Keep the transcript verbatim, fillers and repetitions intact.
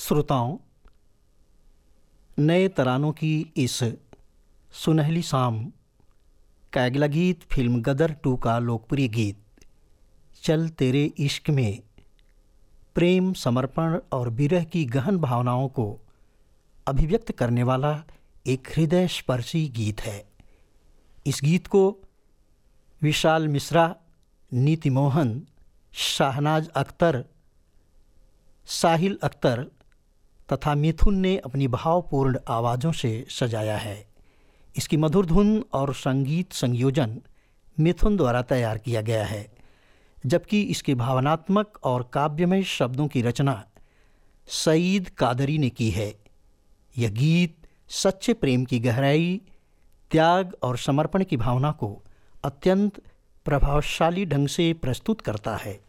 श्रोताओं, नए तरानों की इस सुनहली शाम का अगला गीत फिल्म गदर टू का लोकप्रिय गीत चल तेरे इश्क में प्रेम, समर्पण और विरह की गहन भावनाओं को अभिव्यक्त करने वाला एक हृदय स्पर्शी गीत है। इस गीत को विशाल मिश्रा, नीति मोहन, शाहनाज अख्तर, साहिल अख्तर तथा मिथुन ने अपनी भावपूर्ण आवाज़ों से सजाया है। इसकी मधुर धुन और संगीत संयोजन मिथुन द्वारा तैयार किया गया है, जबकि इसके भावनात्मक और काव्यमय शब्दों की रचना सईद कादरी ने की है। यह गीत सच्चे प्रेम की गहराई, त्याग और समर्पण की भावना को अत्यंत प्रभावशाली ढंग से प्रस्तुत करता है।